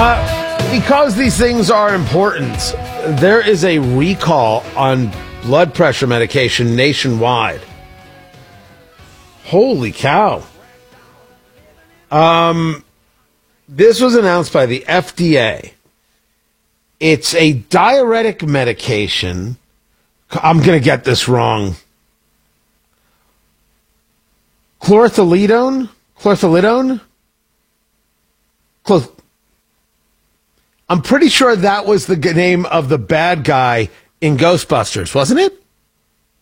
Because these things are important, there is a recall on blood pressure medication nationwide. Holy cow. This was announced by the FDA. It's a diuretic medication. I'm going to get this wrong. Chlorthalidone? I'm pretty sure that was the name of the bad guy in Ghostbusters, wasn't it?